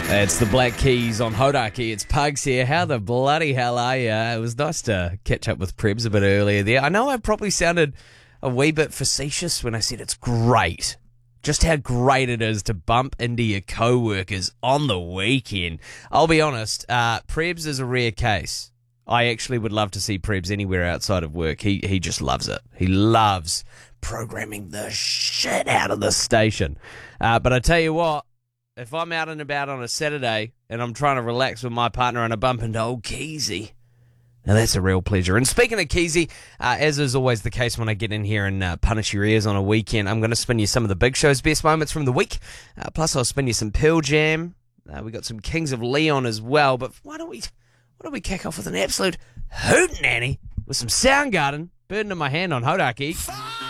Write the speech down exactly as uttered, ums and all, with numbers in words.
It's the Black Keys on Hodaki. It's Pugs here. How the bloody hell are you? It was nice to catch up with Prebz a bit earlier there. I know I probably sounded a wee bit facetious when I said it's great. Just how great it is to bump into your co-workers on the weekend. I'll be honest, uh, Prebz is a rare case. I actually would love to see Prebz anywhere outside of work. He he just loves it. He loves programming the shit out of the station. Uh, but I tell you what, if I'm out and about on a Saturday and I'm trying to relax with my partner and I bump into old Keezy, now that's a real pleasure. And speaking of Keezy, uh, as is always the case when I get in here and uh, punish your ears on a weekend, I'm going to spin you some of the big show's best moments from the week. Uh, plus I'll spin you some Pearl Jam. Uh, we got some Kings of Leon as well. But why don't we why don't we kick off with an absolute hootenanny with some Soundgarden, burden in my hand on Hodaki.